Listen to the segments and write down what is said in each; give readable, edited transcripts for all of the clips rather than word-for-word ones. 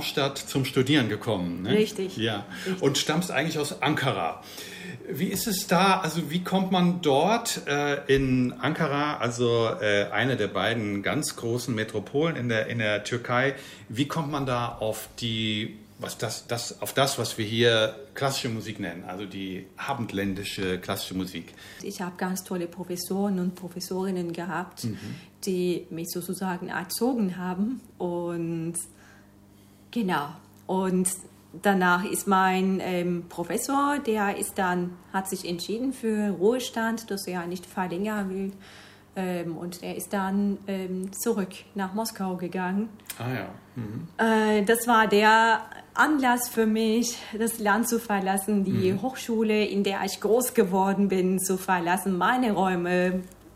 Darmstadt zum Studieren gekommen. Ne? Richtig. Ja. Richtig. Und stammst eigentlich aus Ankara. Wie ist es da? Also wie kommt man dort in Ankara, also eine der beiden ganz großen Metropolen in der Türkei, wie kommt man da auf was wir hier klassische Musik nennen, also die abendländische klassische Musik? Ich habe ganz tolle Professoren und Professorinnen gehabt, die mich sozusagen erzogen haben. Und genau. Und danach ist mein Professor, hat sich entschieden für Ruhestand, dass er nicht verlängern will. Und er ist dann zurück nach Moskau gegangen. Ah ja. Das war der Anlass für mich, das Land zu verlassen, die Hochschule, in der ich groß geworden bin, zu verlassen, meine Räume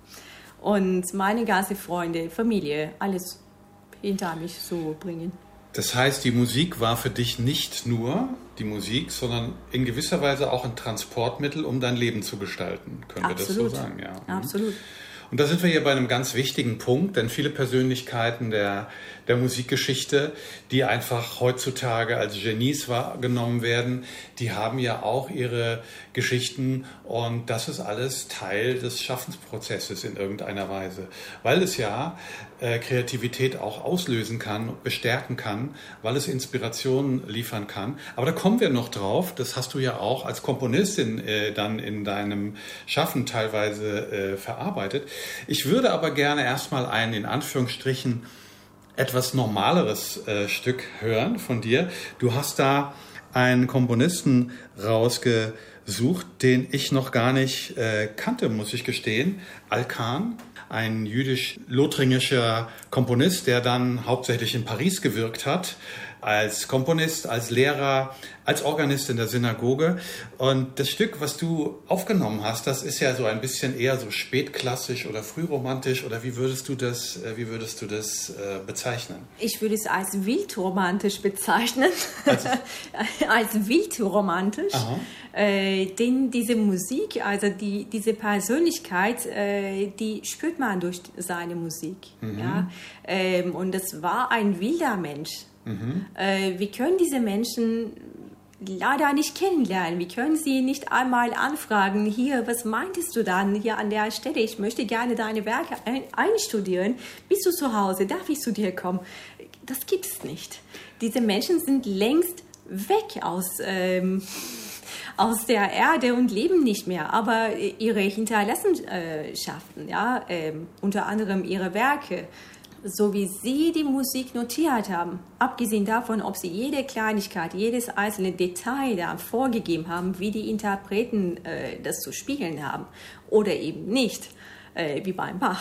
und meine ganzen Freunde, Familie, alles hinter mich zu bringen. Das heißt, die Musik war für dich nicht nur die Musik, sondern in gewisser Weise auch ein Transportmittel, um dein Leben zu gestalten. Können wir das so sagen? Ja. Absolut. Und da sind wir hier bei einem ganz wichtigen Punkt, denn viele Persönlichkeiten der Musikgeschichte, die einfach heutzutage als Genies wahrgenommen werden, die haben ja auch ihre Geschichten und das ist alles Teil des Schaffensprozesses in irgendeiner Weise, weil es ja Kreativität auch auslösen kann, bestärken kann, weil es Inspirationen liefern kann. Aber da kommen wir noch drauf, das hast du ja auch als Komponistin dann in deinem Schaffen teilweise verarbeitet. Ich würde aber gerne erstmal ein, in Anführungsstrichen, etwas normaleres Stück hören von dir. Du hast da einen Komponisten rausgesucht, den ich noch gar nicht kannte, muss ich gestehen. Alkan, ein jüdisch-lothringischer Komponist, der dann hauptsächlich in Paris gewirkt hat, als Komponist, als Lehrer, als Organist in der Synagoge. Und das Stück, was du aufgenommen hast, das ist ja so ein bisschen eher so spätklassisch oder frühromantisch. Oder wie würdest du das bezeichnen? Ich würde es als wildromantisch bezeichnen. Als wildromantisch. Denn diese Musik, also diese Persönlichkeit, die spürt man durch seine Musik. Ja? Und das war ein wilder Mensch. Wir können diese Menschen leider nicht kennenlernen. Wir können sie nicht einmal anfragen, hier, was meintest du dann hier an der Stelle? Ich möchte gerne deine Werke einstudieren. Bist du zu Hause? Darf ich zu dir kommen? Das gibt es nicht. Diese Menschen sind längst weg aus der Erde und leben nicht mehr, aber ihre Hinterlassenschaften, unter anderem ihre Werke, so wie sie die Musik notiert haben, abgesehen davon, ob sie jede Kleinigkeit, jedes einzelne Detail da vorgegeben haben, wie die Interpreten das zu spielen haben oder eben nicht, wie beim Bach.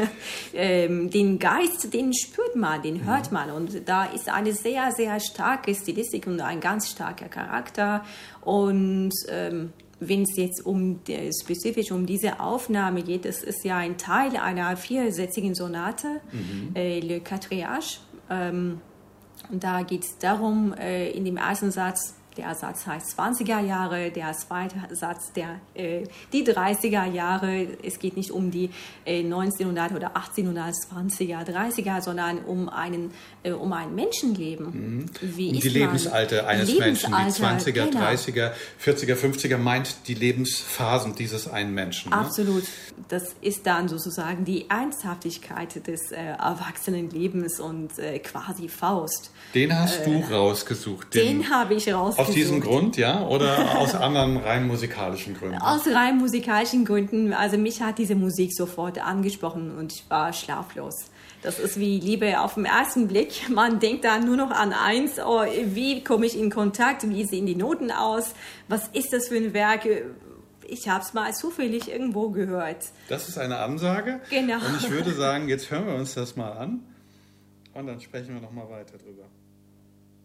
Den Geist, den spürt man, den hört man und da ist eine sehr, sehr starke Stilistik und ein ganz starker Charakter und wenn es jetzt spezifisch um diese Aufnahme geht, das ist ja ein Teil einer viersätzigen Sonate, Le Quatriage. Und da geht es darum, in dem ersten Satz, der Satz heißt 20er Jahre, der zweite Satz die 30er Jahre. Es geht nicht um die 1900 oder 1820er, 30er, sondern um ein Menschenleben. Wie um die Lebensalter eines Menschen, die 20er, genau. 30er, 40er, 50er meint die Lebensphasen dieses einen Menschen. Absolut. Ne? Das ist dann sozusagen die Ernsthaftigkeit des Erwachsenenlebens und quasi Faust. Den hast du rausgesucht? Den habe ich rausgesucht. Aus diesem Grund, ja? Oder aus anderen rein musikalischen Gründen? Aus rein musikalischen Gründen. Also mich hat diese Musik sofort angesprochen und ich war schlaflos. Das ist wie Liebe auf den ersten Blick. Man denkt da nur noch an eins. Oh, wie komme ich in Kontakt? Wie sehen die Noten aus? Was ist das für ein Werk? Ich habe es mal zufällig irgendwo gehört. Das ist eine Ansage. Genau. Und ich würde sagen, jetzt hören wir uns das mal an und dann sprechen wir noch mal weiter drüber.